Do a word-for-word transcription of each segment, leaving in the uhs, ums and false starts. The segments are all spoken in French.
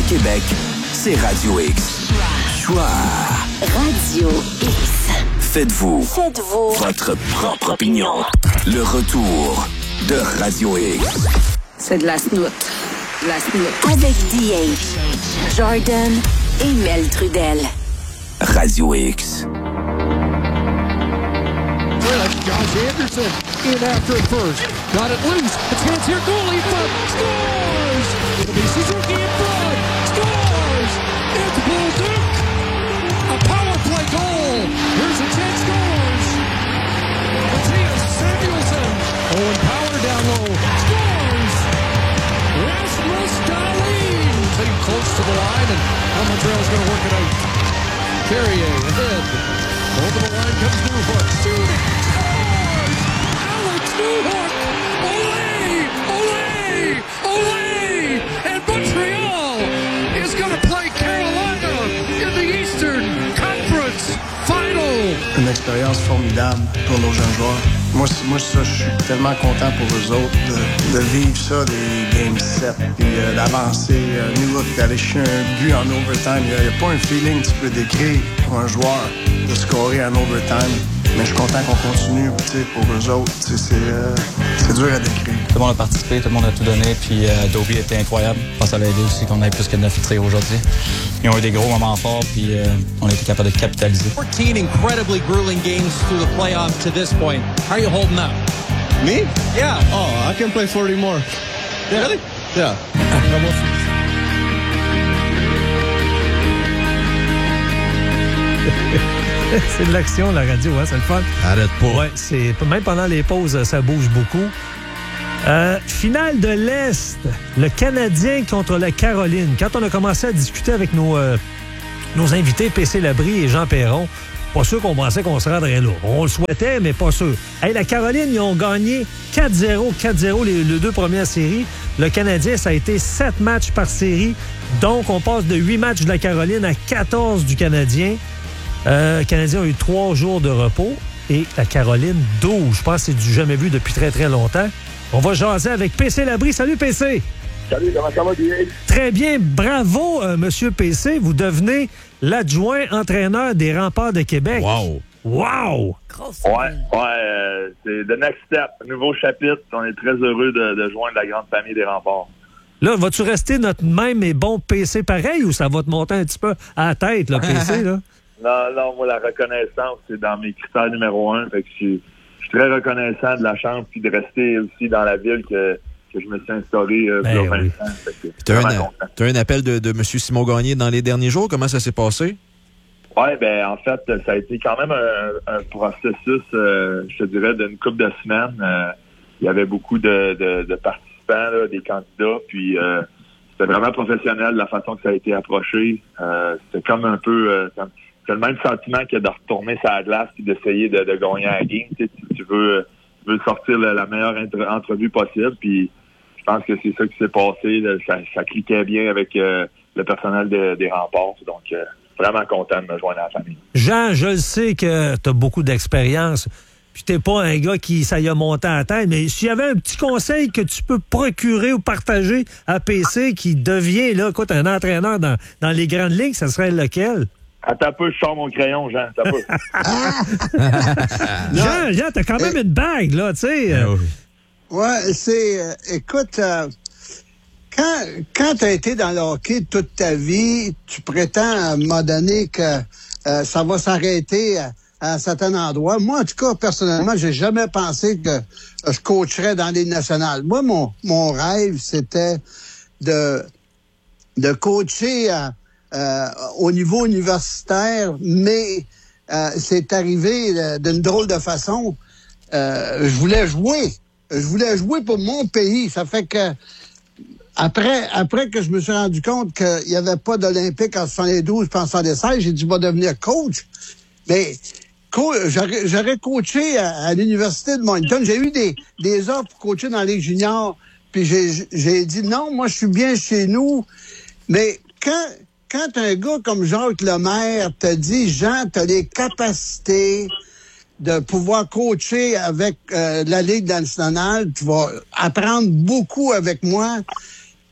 Québec, c'est Radio X. Choix. Radio X. Faites-vous. Faites-vous. Votre propre opinion. Le retour de Radio X. C'est de la snoot. De la snoot. Avec D H, Jordan et Mel Trudel. Radio X. Josh Anderson in after it first. Got it loose. It's hands here. Goalie front. Scores! It'll be Suzuki in front. Scores! It's Bolduc. A power play goal. Here's a chance. Scores. Matthias Samuelsson. Owen Power down low. Scores! Rasmus Dahlin. Getting close to the line, and Montreal's going to work it out. Carrier ahead. Over the line comes Newhook. Shooting. Scores! Alex Newhook! Olé! Olé! Olé! And Montreal is going to play Carolina in the Eastern Conference Final. Une expérience formidable pour nos jeunes joueurs. Moi, moi ça, je suis tellement content pour eux autres de, de vivre ça, des Game sept, puis euh, d'avancer. Euh, Newhook d'aller chercher un but en overtime. Il n'y a, a pas un feeling que tu peux décrire pour un joueur de scorer en overtime. Mais je suis content qu'on continue, tu sais, pour eux autres. C'est, euh, c'est dur à décrire. Tout le monde a participé, tout le monde a tout donné, puis euh, Dobie était incroyable. Je pense que ça l'a aidé aussi qu'on ait plus que neuf tirs aujourd'hui. Ils ont eu des gros moments forts, puis euh, on a été capable de capitaliser. fourteen incredibly grueling games through the playoffs to this point. How are you holding up? Me? Yeah. Oh, I can play forty more. Yeah. Really? Yeah. C'est de l'action, la radio, hein? C'est le fun. Arrête pas. Ouais, c'est, même pendant les pauses, ça bouge beaucoup. Euh, finale de l'Est, le Canadien contre la Caroline. Quand on a commencé à discuter avec nos, euh, nos invités, P C Labrie et Jean Perron, pas sûr qu'on pensait qu'on se rendrait là. On le souhaitait, mais pas sûr. Hey, la Caroline, ils ont gagné quatre zéro, quatre zéro les, les deux premières séries. Le Canadien, ça a été sept matchs par série. Donc, on passe de huit matchs de la Caroline à quatorze du Canadien. Euh, le Canadien a eu trois jours de repos et la Caroline, douze. Je pense que c'est du jamais vu depuis très, très longtemps. On va jaser avec P C Labrie. Salut, P C! Salut, comment ça va, D H? Très bien. Bravo, euh, Monsieur P C. Vous devenez l'adjoint entraîneur des Remparts de Québec. Wow! Wow! Ouais, ouais, euh, c'est the next step. Nouveau chapitre. On est très heureux de, de joindre la grande famille des Remparts. Là, vas-tu rester notre même et bon P C pareil ou ça va te monter un petit peu à la tête, là, P C, là? Non, non, moi, la reconnaissance, c'est dans mes critères numéro un. Fait que je suis, je suis très reconnaissant de la chance puis de rester aussi dans la ville que, que je me suis instauré euh, ben, vingt oui. ans. Fait que Tu as un, un, un appel de, de M. Simon Gagné dans les derniers jours. Comment ça s'est passé? Oui, ben en fait, ça a été quand même un, un processus, euh, je te dirais, d'une couple de semaines. Euh, il y avait beaucoup de, de, de participants, là, des candidats, puis euh, c'était vraiment professionnel la façon que ça a été approché. Euh, c'était comme un peu... Euh, comme, c'est le même sentiment que de retourner sur la glace et d'essayer de, de gagner à la game. Tu sais, tu veux, tu veux sortir la, la meilleure entre, entrevue possible. Puis je pense que c'est ça qui s'est passé. Là, ça, ça cliquait bien avec euh, le personnel de, des Remparts. Donc, euh, vraiment content de me joindre à la famille. Jean, je le sais que tu as beaucoup d'expérience. Puis t'es pas un gars qui ça y a monté à la tête. Mais s'il y avait un petit conseil que tu peux procurer ou partager à P C qui devient là, écoute, un entraîneur dans, dans les grandes ligues, ça serait lequel? Attends un peu, je sors mon crayon, Jean. Attends un peu. Jean, Jean, t'as quand même une bague, là, tu sais. Ah oui. Ouais, c'est... Euh, écoute, euh, quand, quand tu as été dans le hockey toute ta vie, tu prétends à un moment donné que euh, ça va s'arrêter à, à un certain endroit. Moi, en tout cas, personnellement, j'ai jamais pensé que euh, je coacherais dans les nationales. Moi, mon, mon rêve, c'était de, de coacher... à Euh, au niveau universitaire, mais euh, c'est arrivé euh, d'une drôle de façon. Euh, je voulais jouer. Je voulais jouer pour mon pays. Ça fait que après, après que je me suis rendu compte qu'il n'y avait pas d'Olympique en soixante-douze puis en soixante-seize, j'ai dit, je vais devenir coach. Mais co- j'aurais, j'aurais coaché à, à l'Université de Moncton. J'ai eu des, des offres pour coacher dans les juniors. Puis j'ai, j'ai dit, non, moi, je suis bien chez nous. Mais quand... Quand un gars comme Jacques Lemaire te dit, Jean, tu as les capacités de pouvoir coacher avec euh, la Ligue nationale, tu vas apprendre beaucoup avec moi,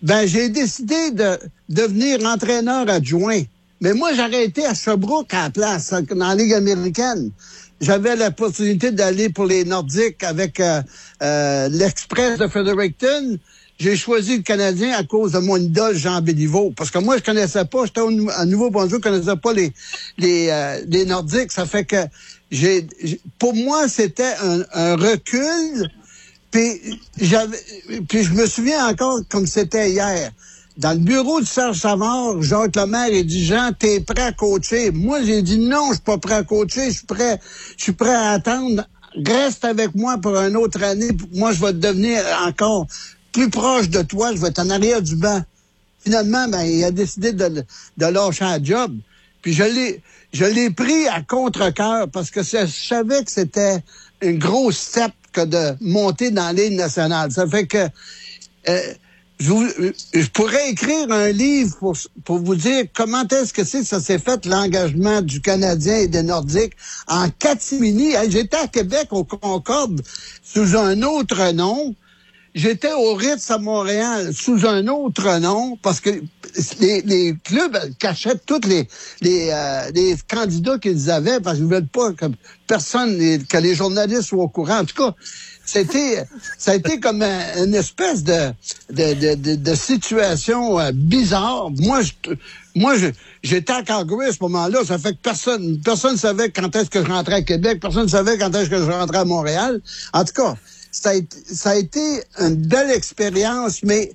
ben j'ai décidé de devenir entraîneur adjoint. Mais moi, j'aurais été à Sherbrooke à la place, dans la Ligue américaine. J'avais l'opportunité d'aller pour les Nordiques avec euh, euh, l'Express de Fredericton. J'ai choisi le Canadien à cause de mon idole Jean Béliveau. Parce que moi, je connaissais pas, j'étais au, à Nouveau-Brunswick, je connaissais pas les les, euh, les Nordiques. Ça fait que j'ai, j'ai pour moi, c'était un, un recul. Puis j'avais, puis je me souviens encore comme c'était hier. Dans le bureau de Serge Savard, Jacques Lemaire, il dit, Jean, t'es prêt à coacher? Moi, j'ai dit, non, je suis pas prêt à coacher, je suis prêt, je suis prêt à attendre. Reste avec moi pour une autre année. Moi, je vais devenir encore plus proche de toi, je vais être en arrière du banc. Finalement, ben, il a décidé de, de lâcher un job. Puis je l'ai, je l'ai pris à contre-cœur parce que je savais que c'était une grosse step que de monter dans la Ligue nationale. Ça fait que, euh, Je, vous, je pourrais écrire un livre pour, pour vous dire comment est-ce que c'est que ça s'est fait, l'engagement du Canadien et des Nordiques en catimini. Hey, j'étais à Québec, au Concorde, sous un autre nom. J'étais au Ritz à Montréal, sous un autre nom, parce que les, les clubs cachaient tous les, les, euh, les candidats qu'ils avaient, parce qu'ils ne veulent pas que personne, que les journalistes soient au courant. En tout cas, C'était, ça a été comme un, une espèce de, de, de, de, de situation euh, bizarre. Moi, je, moi, je, j'étais à Calgary à ce moment-là. Ça fait que personne, personne savait quand est-ce que je rentrais à Québec. Personne savait quand est-ce que je rentrais à Montréal. En tout cas, ça a été, ça a été une belle expérience, mais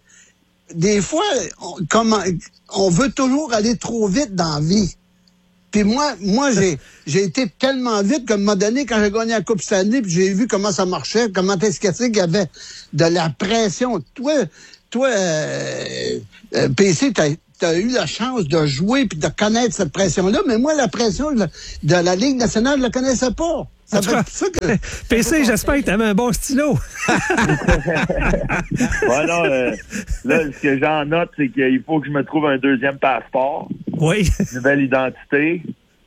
des fois, on, comme, on veut toujours aller trop vite dans la vie. Puis moi, moi, j'ai, j'ai été tellement vite qu'à un moment donné, quand j'ai gagné la Coupe Stanley, puis j'ai vu comment ça marchait, comment est-ce qu'il y avait de la pression. Toi, toi, euh, euh, P C, t'as, t'as eu la chance de jouer puis de connaître cette pression-là, mais moi, la pression de, de la Ligue nationale, je la connaissais pas. Ça fait ça que... P C, j'espère que t'avais un bon stylo. Ouais, non, euh, là, ce que j'en note, c'est qu'il faut que je me trouve un deuxième passeport. Oui. Une nouvelle identité.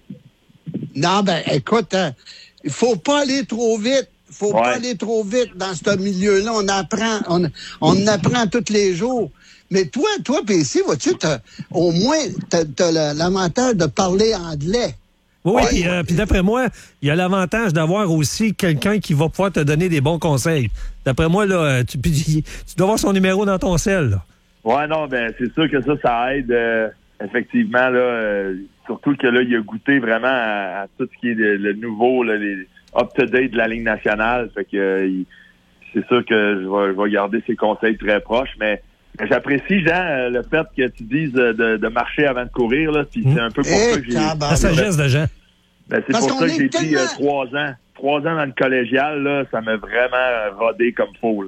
Non, ben, écoute, hein, il faut pas aller trop vite. Il faut ouais. pas aller trop vite dans ce milieu-là. On apprend, on, on apprend tous les jours. Mais toi, toi, P C, vois-tu, t'as, au moins, t'as, t'as l'avantage de parler anglais. Oui, ouais, puis euh, d'après moi, il y a l'avantage d'avoir aussi quelqu'un qui va pouvoir te donner des bons conseils. D'après moi, là, tu, tu dois avoir son numéro dans ton cell. Là. Ouais, non, ben c'est sûr que ça, ça aide euh, effectivement, là, euh, surtout que là, il a goûté vraiment à, à tout ce qui est le, le nouveau, là, les up-to-date de la Ligue nationale. Fait que euh, il, c'est sûr que je vais, je vais garder ses conseils très proches, mais j'apprécie, Jean, le fait que tu dises de, de marcher avant de courir, là, puis mmh. c'est un peu pour hey, ça que j'ai... La sagesse de Jean. Ben, c'est Parce pour ça que j'ai tellement... dit euh, trois ans. Trois ans dans le collégial, là, ça m'a vraiment rodé comme faux, là.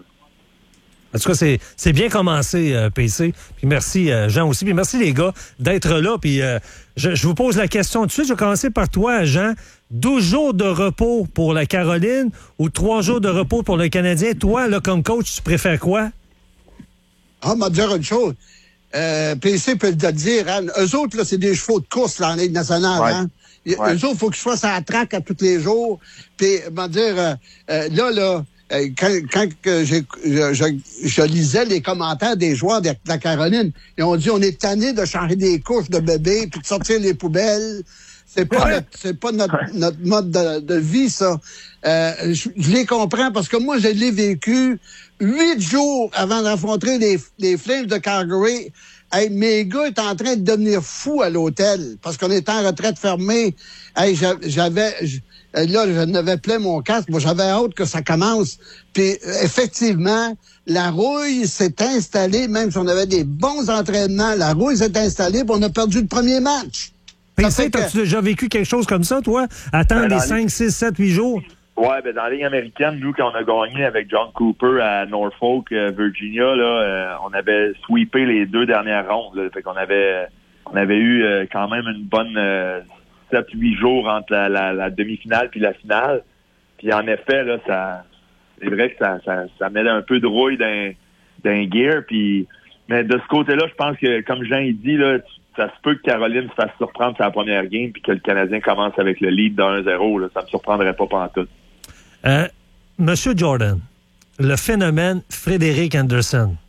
En tout cas, c'est, c'est bien commencé, euh, P C. Puis merci, euh, Jean aussi. Puis merci, les gars, d'être là. Puis euh, je, je vous pose la question tout de suite. Je vais commencer par toi, Jean. douze jours de repos pour la Caroline ou trois jours de repos pour le Canadien. Toi, là, comme coach, tu préfères quoi? Ah, m'a dire une chose. Euh, P C peut le dire. Hein. Eux autres, là, c'est des chevaux de course là, en Ligue nationale. Ouais. Hein? Ouais. Eux autres, il faut que je fasse à la traque à tous les jours. Puis, m'a dire, euh, euh, là, là, euh, quand, quand que j'ai, je, je, je lisais les commentaires des joueurs de la Caroline, ils ont dit, on est tanné de changer des couches de bébés puis de sortir les poubelles. C'est pas, ouais. notre, c'est pas notre, notre mode de, de vie, ça. Euh, je, je les comprends parce que moi, je l'ai vécu huit jours avant d'affronter les, les Flames de Calgary. Hey, mes gars étaient en train de devenir fous à l'hôtel parce qu'on était en retraite fermée. Hey, j'avais, là, je n'avais plus mon casque. Moi, j'avais hâte que ça commence. Puis, effectivement, la rouille s'est installée, même si on avait des bons entraînements, la rouille s'est installée, puis on a perdu le premier match. P C, t'as-tu déjà vécu quelque chose comme ça, toi? Attendre ben, les cinq, six, sept, huit jours? Ouais, ben dans la Ligue américaine, nous, quand on a gagné avec John Cooper à Norfolk, euh, Virginia, là, euh, on avait sweepé les deux dernières rondes. Là, fait qu'on avait on avait eu euh, quand même une bonne euh, sept huit jours entre la, la, la demi-finale puis la finale. Puis en effet, là, ça c'est vrai que ça, ça, ça met un peu de rouille d'un, d'un gear. Puis, mais de ce côté-là, je pense que, comme Jean il dit, là, ça se peut que Caroline se fasse surprendre sa première game puis que le Canadien commence avec le lead de un zéro. Là, ça me surprendrait pas pantoute. Euh, Monsieur Jordan, le phénomène Frédéric Anderson.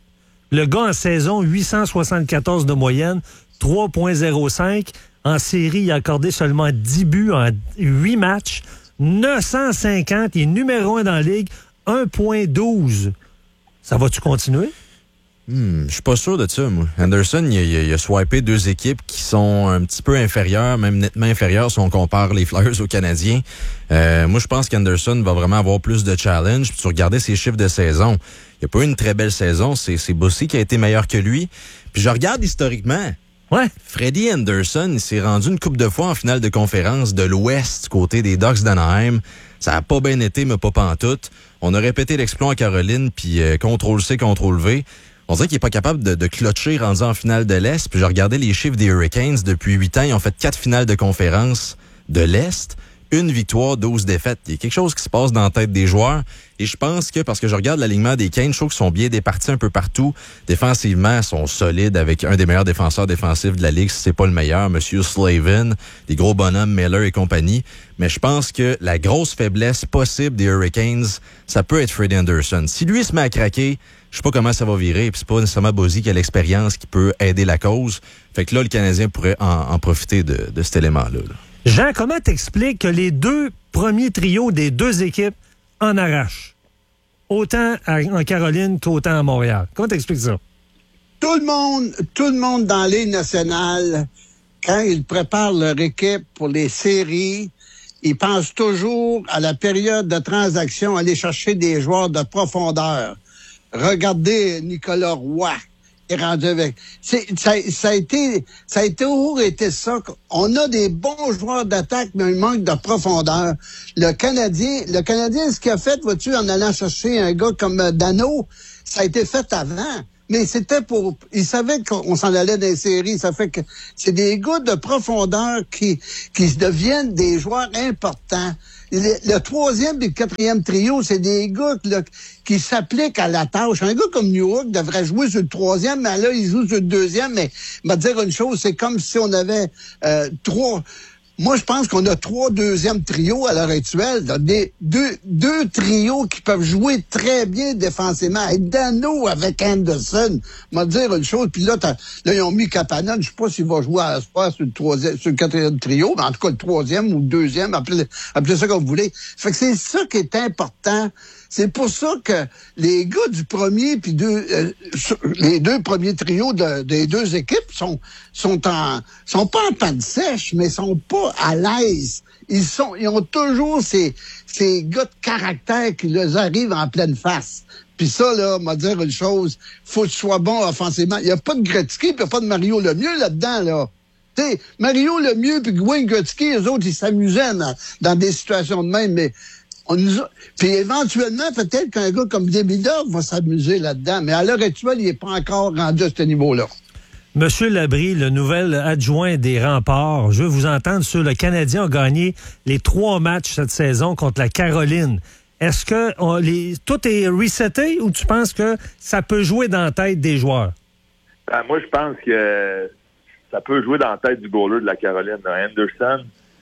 Le gars en saison, huit cent soixante-quatorze de moyenne, trois virgule zéro cinq. En série, il a accordé seulement dix buts en huit matchs. neuf cent cinquante, il est numéro un dans la Ligue, un virgule douze. Ça va-tu continuer? Hmm, je suis pas sûr de ça, moi. Anderson, il a, il a swipé deux équipes qui sont un petit peu inférieures, même nettement inférieures si on compare les Flyers aux Canadiens. Euh, moi, je pense qu'Anderson va vraiment avoir plus de challenge. Puis tu regardais ses chiffres de saison. Il a pas eu une très belle saison. C'est, c'est Bossy qui a été meilleur que lui. Puis je regarde historiquement. Ouais. Freddie Anderson, il s'est rendu une couple de fois en finale de conférence de l'Ouest du côté des Ducks d'Anaheim. Ça a pas bien été, mais pas pantoute. On a répété l'exploit en Caroline, puis euh, contrôle C, contrôle V. On dirait qu'il est pas capable de, de clutcher rendu en finale de l'Est. Puis je regardais les chiffres des Hurricanes. Depuis huit ans, ils ont fait quatre finales de conférence de l'Est. Une victoire, douze défaites. Il y a quelque chose qui se passe dans la tête des joueurs. Et je pense que, parce que je regarde l'alignement des Canes, je trouve qu'ils sont bien départis un peu partout. Défensivement, ils sont solides avec un des meilleurs défenseurs défensifs de la Ligue, si c'est pas le meilleur, M. Slavin, des gros bonhommes, Miller et compagnie. Mais je pense que la grosse faiblesse possible des Hurricanes, ça peut être Freddie Anderson. Si lui se met à craquer, je sais pas comment ça va virer, puis c'est pas nécessairement Bossy qui a l'expérience qui peut aider la cause. Fait que là, le Canadien pourrait en, en profiter de, de cet élément-là, là. Jean, comment t'expliques que les deux premiers trios des deux équipes en arrachent? Autant à, en Caroline qu'autant à Montréal. Comment t'expliques ça? Tout le monde, tout le monde dans les nationales, quand ils préparent leur équipe pour les séries, ils pensent toujours à la période de transaction, aller chercher des joueurs de profondeur. Regardez Nicolas Roy. Est rendu avec. C'est, ça, ça a été, ça a été toujours été ça. On a des bons joueurs d'attaque, mais il manque de profondeur. Le Canadien, le Canadien, ce qu'il a fait, vois-tu, en allant chercher un gars comme Dano, ça a été fait avant. Mais c'était pour, ils savaient qu'on s'en allait dans les séries. Ça fait que c'est des gars de profondeur qui, qui deviennent des joueurs importants. Le, le troisième et le quatrième trio, c'est des gars là, qui s'appliquent à la tâche. Un gars comme Newhook devrait jouer sur le troisième, mais là, il joue sur le deuxième. Mais, je vais te dire une chose, c'est comme si on avait euh, trois... Moi, je pense qu'on a trois deuxièmes trios à l'heure actuelle. Là, des, deux, deux trios qui peuvent jouer très bien défensivement. Et Dano avec Anderson, je vais te dire une chose. Puis là, là, ils ont mis Kapanen. Je sais pas s'il va jouer à l'espoir sur le troisième, sur le quatrième trio, mais en tout cas le troisième ou le deuxième, appelez, appelez ça comme vous voulez. Fait que c'est ça qui est important. C'est pour ça que les gars du premier puis deux, euh, les deux premiers trios de, des deux équipes sont sont en sont pas en panne sèche, mais sont pas à l'aise. Ils sont ils ont toujours ces ces gars de caractère qui leur arrivent en pleine face. Puis ça là, m'a dire une chose, faut que tu sois bon offensivement. Il y a pas de Gretzky, puis il y a pas de Mario Lemieux là-dedans là. T'sais, Mario Lemieux puis Wayne Gretzky, eux autres ils s'amusaient dans, dans des situations de même, mais on nous a... Puis éventuellement, peut-être qu'un gars comme Demidov va s'amuser là-dedans. Mais à l'heure actuelle, il n'est pas encore rendu à ce niveau-là. Monsieur Labrie, le nouvel adjoint des Remparts, je veux vous entendre sur le Canadien a gagné les trois matchs cette saison contre la Caroline. Est-ce que on, les, tout est reseté ou tu penses que ça peut jouer dans la tête des joueurs? Ben, moi, je pense que ça peut jouer dans la tête du goaler de la Caroline. Anderson,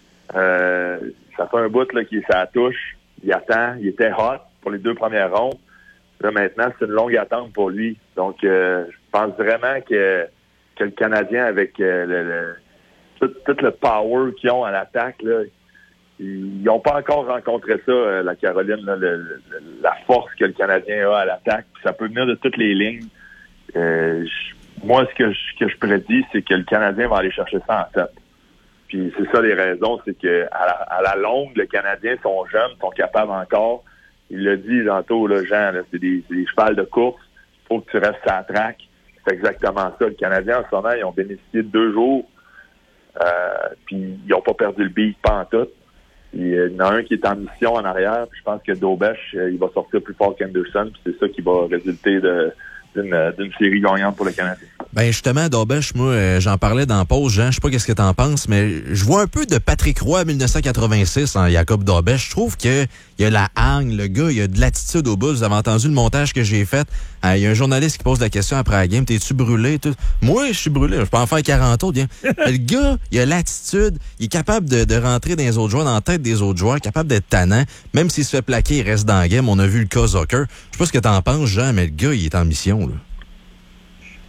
euh, ça fait un bout là, qu'il est à la touche. Il attend, il était hot pour les deux premières rondes. Là, maintenant, c'est une longue attente pour lui. Donc, euh, je pense vraiment que, que le Canadien, avec euh, le, le, tout, tout le power qu'ils ont à l'attaque, là, ils n'ont pas encore rencontré ça, euh, la Caroline, là, le, le, la force que le Canadien a à l'attaque. Ça peut venir de toutes les lignes. Euh, je, moi, ce que je, que je prédis, c'est que le Canadien va aller chercher ça en sept. Puis c'est ça les raisons, c'est que à la, à la longue, les Canadiens sont jeunes, sont capables encore. Il l'a dit tantôt, là, Jean, là, c'est des, c'est des chevals de course. Il faut que tu restes à la traque. C'est exactement ça. Le Canadien, en ce moment, ils ont bénéficié de deux jours. Euh, puis ils n'ont pas perdu le beat, pas en tout. Il y en a un qui est en mission en arrière. Puis je pense que Dobèche, il va sortir plus fort qu'Anderson. Puis c'est ça qui va résulter de, d'une, d'une série gagnante pour le Canadien. Ben justement, Dobèche, moi, euh, j'en parlais dans la pause, Jean, je sais pas qu'est-ce que t'en penses, mais je vois un peu de Patrick Roy en dix-neuf cent quatre-vingt-six en Jacob Dobèche. Je trouve que il y a la hargne, le gars, il y a de l'attitude au bout. Vous avez entendu le montage que j'ai fait. Il y a un journaliste qui pose la question après la game, t'es-tu brûlé? Tout? Moi, je suis brûlé, je peux en faire quarante autres. Bien. Le gars, il a l'attitude, il est capable de, de rentrer dans les autres joueurs, dans la tête des autres joueurs, capable d'être tannant. Même s'il se fait plaquer, il reste dans la game. On a vu le cas Zucker. Je sais pas ce que t'en penses, Jean, mais le gars, il est en mission, là.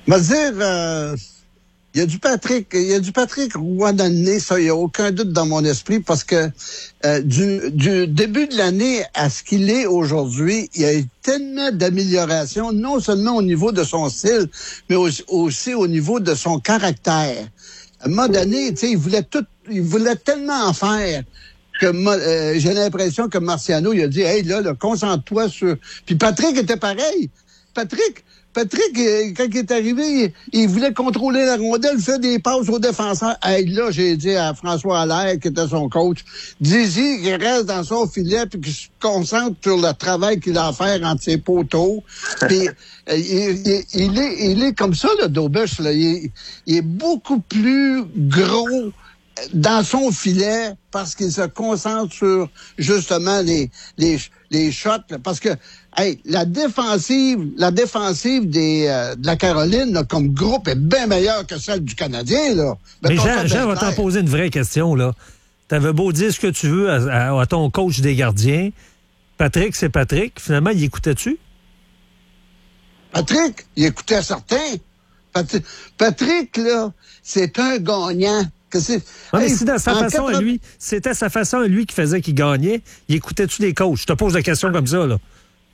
Va dire, euh, il y a du Patrick, il y a du Patrick Roy dans le nez, ça, il n'y a aucun doute dans mon esprit, parce que euh, du, du début de l'année à ce qu'il est aujourd'hui, il y a eu tellement d'améliorations, non seulement au niveau de son style, mais aussi, aussi au niveau de son caractère. À un moment donné, tu sais, il voulait tout, il voulait tellement en faire que euh, j'ai l'impression que Marciano, il a dit, hey, là, là concentre-toi sur... Puis Patrick était pareil. Patrick, Patrick, quand il est arrivé, il, il voulait contrôler la rondelle, faire des passes aux défenseurs. Hey, là, j'ai dit à François Allaire, qui était son coach, dis-y qu'il reste dans son filet puis qu'il se concentre sur le travail qu'il a à faire entre ses poteaux. Puis, il, il, il, est, il est comme ça, le Daubus, là. Il, il est beaucoup plus gros dans son filet parce qu'il se concentre sur, justement, les, les, les shots. Là, parce que, hey, la défensive, la défensive des, euh, de la Caroline, là, comme groupe, est bien meilleure que celle du Canadien, là. Mais Jean, Jean va t'en poser une vraie question, là. T'avais beau dire ce que tu veux à, à, à ton coach des gardiens. Patrick, c'est Patrick. Finalement, il écoutait-tu? Patrick, il écoutait certains. Pat- Patrick, là, c'est un gagnant. Que c'est... Non, mais hey, si dans sa façon quatre... à lui, c'était sa façon à lui qui faisait qu'il gagnait, il écoutait-tu les coachs? Je te pose la question comme ça, là.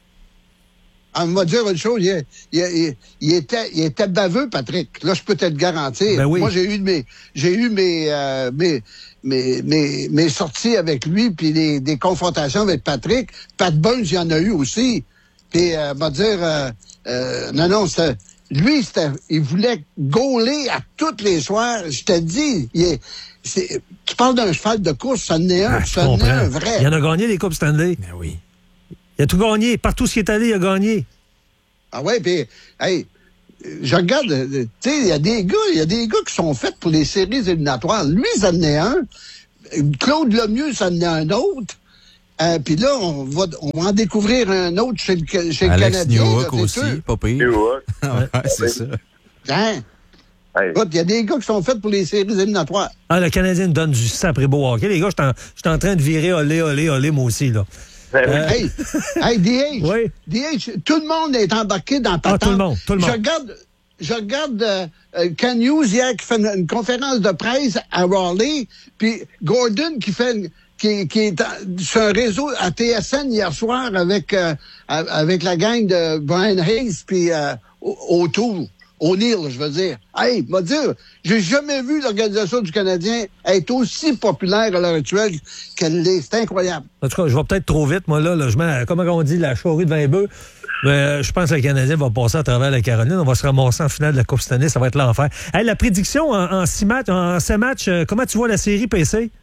On va dire une chose, il, il, il, il, était, il était baveux, Patrick. Là, je peux te le garantir. Ben oui. Moi, j'ai eu mes, j'ai eu mes, euh, mes, mes, mes, mes sorties avec lui, puis des, des confrontations avec Patrick. Pat Burns, il y en a eu aussi. Puis, euh, on va dire, euh, euh, non, non, c'était, lui, c'était, il voulait gauler à tous les soirs. Je te dis, il est, c'est, tu parles d'un cheval de course, ça en est un, Ah, ça en est un vrai. Il en a gagné les Coupes Stanley. Ben oui. Il a tout gagné. Partout ce qui est allé, il a gagné. Ah ouais, puis, hey, je regarde, tu sais, il y a des gars, il y a des gars qui sont faits pour les séries éliminatoires. Lui, ça en est un. Claude Lemieux, ça en est un autre. Euh, puis là, on va, on va en découvrir un autre chez le, chez le Alex Canadien. Newhook là, aussi, sûr. pas pire. Newhook. Ouais, c'est ça. Hein? Hey. Écoute, il y a des gars qui sont faits pour les séries éliminatoires. Ah, le Canadien nous donne du sapré beau hockey. Les gars, je suis en train de virer olé, olé, olé, moi aussi, là. Euh, hey, hey, D H, oui. D H, tout le monde est embarqué dans ta Ah, tout le monde, tout le monde. Je regarde, je regarde euh, euh, Ken Hughes hier qui fait une, une conférence de presse à Raleigh, puis Gordon qui fait une, qui, qui est sur un réseau à T S N hier soir avec euh, avec la gang de Brian Hayes puis euh, autour. O'Neill, je veux dire. Hey, m'a dire, j'ai jamais vu l'organisation du Canadien être aussi populaire à l'heure actuelle qu'elle l'est. C'est incroyable. En tout cas, je vais peut-être trop vite, moi, là. là je mets, comme on dit, la charrue de vingt bœufs. Mais euh, je pense que le Canadien va passer à travers la Caroline. On va se ramasser en finale de la Coupe Stanley. Ça va être l'enfer. Hey, la prédiction en, en six matchs, en sept matchs, euh, comment tu vois la série, P C?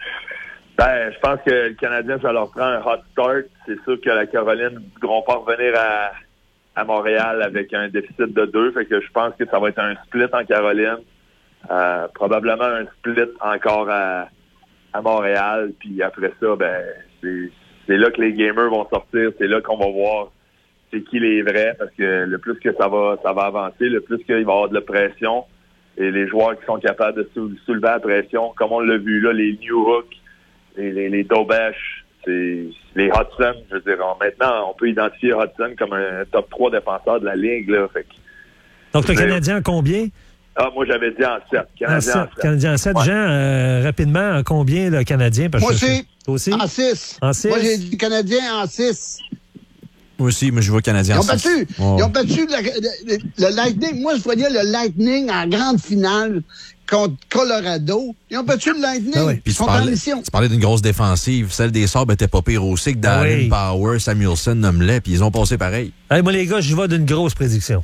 Ben, je pense que le Canadien, ça leur prend un hot start. C'est sûr que la Caroline ne voudront pas revenir à... à Montréal avec un déficit de deux. Fait que je pense que ça va être un split en Caroline. Euh, probablement un split encore à, à Montréal. Puis après ça, ben c'est, c'est là que les gamers vont sortir. C'est là qu'on va voir c'est qui les vrais. Parce que le plus que ça va ça va avancer, le plus qu'il va y avoir de la pression. Et les joueurs qui sont capables de sou- soulever la pression, comme on l'a vu là, les Newhook, les, les, les Dobesh, c'est les Hudson, je veux dire, on, maintenant, on peut identifier Hudson comme un top trois défenseur de la Ligue, là. Fait que, donc, le Canadien en combien? Ah, moi, j'avais dit en sept. Canadien en sept. En sept. Canadien en sept. Ouais. Jean, euh, rapidement, en combien le Canadien? Parce Moi que aussi. Toi aussi? En six. En six? Moi, j'ai dit Canadien en six. Moi aussi, mais je vois Canadien Ils en ont battu, six. Oh. ils ont battu le, le, le Lightning. Moi, je voyais le Lightning en grande finale contre Colorado. Ils ont battu le Lightning. Ah oui. Puis Ils sont tu parlais, en mission. tu parlais d'une grosse défensive. Celle des Sabres était pas pire aussi que Darren oui. Power, Samuelson, nomme-les, puis ils ont passé pareil. Hey, moi, les gars, je vais d'une grosse prédiction.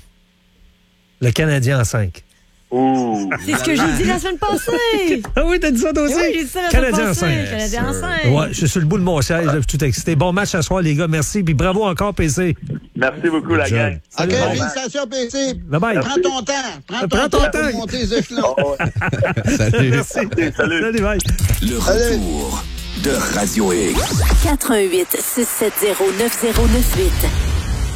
Le Canadien en cinq. Ouh! C'est ce que j'ai dit la semaine passée. Ah oui, t'as dit ça toi aussi? Oui, j'ai dit ça la Canadien semaine en passée. cinq. Canadien en cinq. Ouais, je suis sur le bout de mon siège, là, je suis tout excité. Bon match à soir, les gars, merci. Puis bravo encore, P C. Merci beaucoup, la gang. OK, Bye. félicitations, P C. Bye bye. Prends ton temps. Prends, Prends ton, ton temps temps. pour monter les échelons. Oh, ouais. Salut. Merci. Salut. Salut, bye. Le retour de Radio X. quatre un huit, six sept zéro, neuf zéro neuf huit.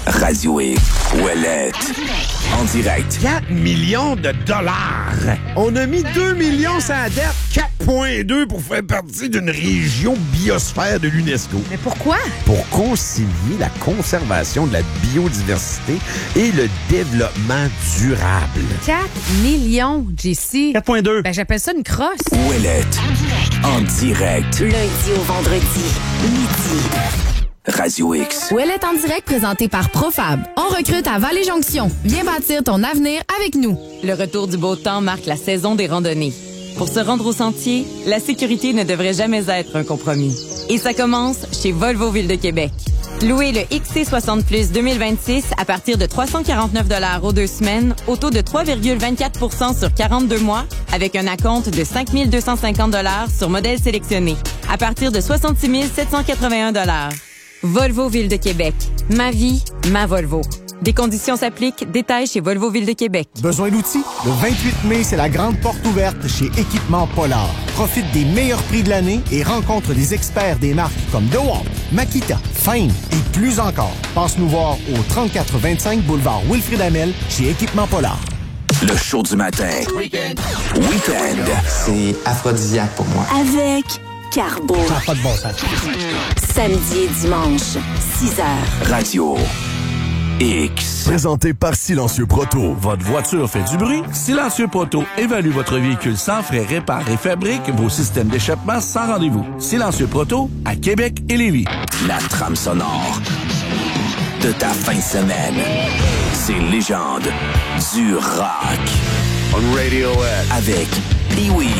Radio X. Ouellette. En direct. quatre millions de dollars. On a mis deux millions sur la dette. quatre virgule deux pour faire partie d'une région biosphère de l'UNESCO. Mais pourquoi? Pour concilier la conservation de la biodiversité et le développement durable. quatre millions, J C. quatre virgule deux. Ben, j'appelle ça une crosse. Ouellette. En direct. Lundi au vendredi, midi. Radio X. Ouellette en direct présenté par Profab. On recrute à Vallée-Jonction. Viens bâtir ton avenir avec nous. Le retour du beau temps marque la saison des randonnées. Pour se rendre au sentier, la sécurité ne devrait jamais être un compromis. Et ça commence chez Volvo Ville de Québec. Louez le X C soixante plus deux mille vingt-six à partir de trois cent quarante-neuf dollars aux deux semaines, au taux de trois virgule vingt-quatre pour cent sur quarante-deux mois, avec un acompte de cinq mille deux cent cinquante dollars sur modèle sélectionné, à partir de soixante-six mille sept cent quatre-vingt-un dollars. Volvo Ville de Québec. Ma vie, ma Volvo. Des conditions s'appliquent. Détails chez Volvo Ville de Québec. Besoin d'outils? Le vingt-huit mai, c'est la grande porte ouverte chez Équipement Polar. Profite des meilleurs prix de l'année et rencontre les experts des marques comme DeWalt, Makita, Fine et plus encore. Passe nous voir au trente-quatre vingt-cinq boulevard Wilfrid Hamel chez Équipement Polar. Le show du matin. Weekend. Weekend. C'est aphrodisiaque pour moi. Avec Carbo. Ça n'a pas de bon sens. Samedi et dimanche, six heures. Radio X. Présenté par Silencieux Proto. Votre voiture fait du bruit? Silencieux Proto évalue votre véhicule sans frais, répare et fabrique vos systèmes d'échappement sans rendez-vous. Silencieux Proto à Québec et Lévis. La trame sonore de ta fin de semaine. Ces légendes du rock. On Radiohead. Avec Pee-Wee.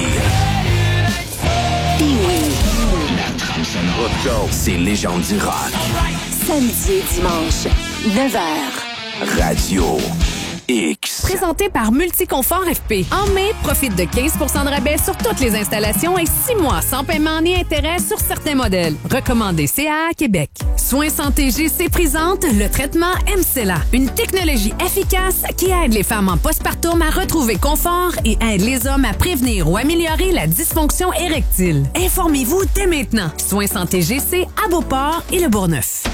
Pee-Wee. La trame sonore. Let's go. Ces légendes du rock. Samedi et dimanche, neuf heures. Radio X. Présenté par Multiconfort F P. En mai, profite de quinze pour cent de rabais sur toutes les installations et six mois sans paiement ni intérêt sur certains modèles. Recommandé C A A Québec. Soins Santé G C présente le traitement M C L A. Une technologie efficace qui aide les femmes en postpartum à retrouver confort et aide les hommes à prévenir ou améliorer la dysfonction érectile. Informez-vous dès maintenant. Soins Santé G C à Beauport et Le Bourgneuf.